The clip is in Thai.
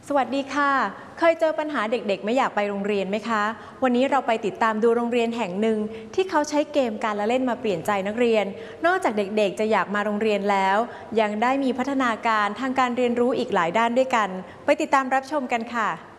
สวัสดีค่ะเคยเจอปัญหาเด็กๆไม่อยากไปโรงเรียนไหมคะวันนี้เราไปติดตามดูโรงเรียนแห่งหนึ่งที่เขาใช้เกมการละเล่นมาเปลี่ยนใจนักเรียนนอกจากเด็กๆจะอยากมาโรงเรียนแล้วยังได้มีพัฒนาการทางการเรียนรู้อีกหลายด้านด้วยกันไปติดตามรับชมกันค่ะ